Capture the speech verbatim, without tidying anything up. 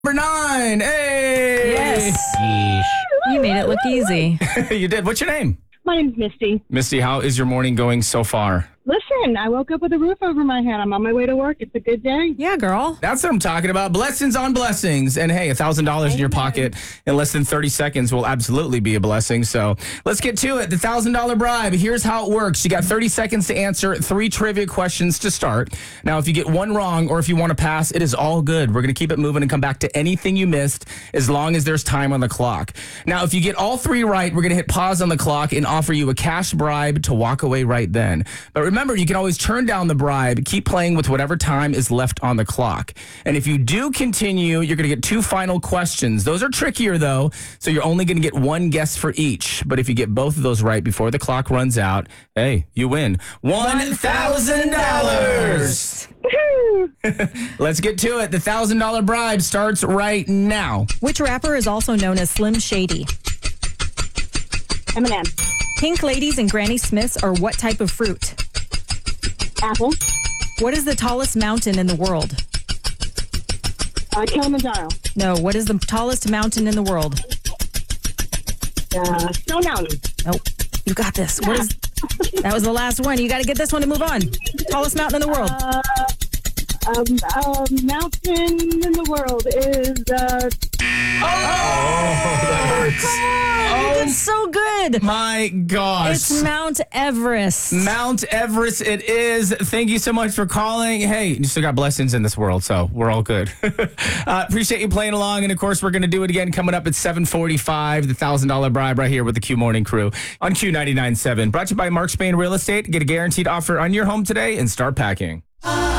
Number nine. Hey. Yes. Yeesh. You made it look easy. You did. What's your name? My name's Misty. Misty, how is your morning going so far? Listen, I woke up with a roof over my head. I'm on my way to work. It's a good day. Yeah, girl. That's what I'm talking about. Blessings on blessings. And hey, one thousand dollars in your pocket in less than thirty seconds will absolutely be a blessing. So let's get to it. The one thousand dollars bribe. Here's how it works. You got thirty seconds to answer three trivia questions to start. Now, if you get one wrong or if you want to pass, it is all good. We're going to keep it moving and come back to anything you missed as long as there's time on the clock. Now, if you get all three right, we're going to hit pause on the clock and offer you a cash bribe to walk away right then. But remember, you can always turn down the bribe. Keep playing with whatever time is left on the clock. And if you do continue, you're going to get two final questions. Those are trickier, though, so you're only going to get one guess for each. But if you get both of those right before the clock runs out, hey, you win one thousand dollars. Let's get to it. The one thousand dollars bribe starts right now. Which rapper is also known as Slim Shady? Eminem. Pink ladies and Granny Smiths are what type of fruit? Apple. What is the tallest mountain in the world? Uh, Kilimanjaro. No, what is the tallest mountain in the world? Uh, Stone Mountain. Nope. You got this. What is? That was the last one. You got to get this one to move on. Tallest mountain in the world. Uh, um, uh, mountain in the world is... Uh, Oh, that hurts. Oh, you did so good. My gosh. It's Mount Everest. Mount Everest it is. Thank you so much for calling. Hey, you still got blessings in this world, so we're all good. uh, appreciate you playing along. And, of course, we're going to do it again coming up at seven forty-five, the one thousand dollars bribe right here with the Q Morning Crew on Q ninety-nine point seven. Brought to you by Mark Spain Real Estate. Get a guaranteed offer on your home today and start packing.